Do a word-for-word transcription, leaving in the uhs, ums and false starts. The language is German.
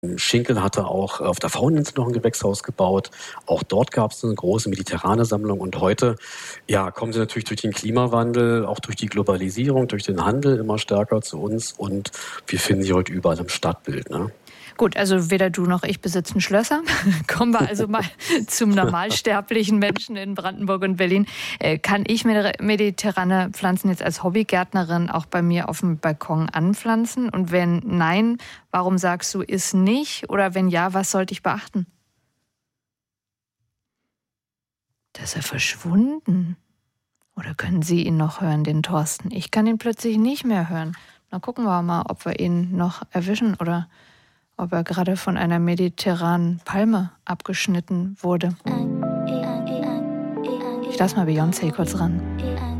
Schinkel hatte auch auf der Fraueninsel noch ein Gewächshaus gebaut. Auch dort gab es eine große mediterrane Sammlung. Und heute ja, kommen sie natürlich durch den Klimawandel, auch durch die Globalisierung, durch den Handel immer stärker zu uns. Und wir finden sie heute überall im Stadtbild. Ne? Gut, also weder du noch ich besitzen Schlösser. Kommen wir also mal zum normalsterblichen Menschen in Brandenburg und Berlin. Kann ich mediterrane Pflanzen jetzt als Hobbygärtnerin auch bei mir auf dem Balkon anpflanzen? Und wenn nein, warum sagst du, ist nicht? Oder wenn ja, was sollte ich beachten? Da ist er verschwunden. Oder können Sie ihn noch hören, den Thorsten? Ich kann ihn plötzlich nicht mehr hören. Na, gucken wir mal, ob wir ihn noch erwischen oder ob er gerade von einer mediterranen Palme abgeschnitten wurde. Ich lasse mal Beyoncé kurz ran.